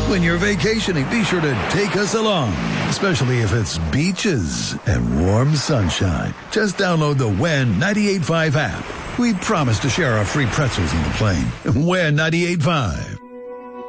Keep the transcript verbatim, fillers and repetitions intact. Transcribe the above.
When you're vacationing, be sure to take us along, especially if it's beaches and warm sunshine. Just download the W E N ninety-eight point five app. We promise to share our free pretzels on the plane. W E N ninety-eight point five.